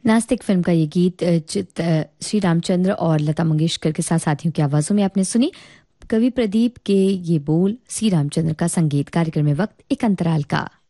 नास्तिक फिल्म का ये गीत श्री रामचंद्र और लता मंगेशकर के साथ साथियों की आवाज़ों में आपने सुनी। कवि प्रदीप के ये बोल, श्री रामचंद्र का संगीत। कार्यक्रम में वक्त एक अंतराल का।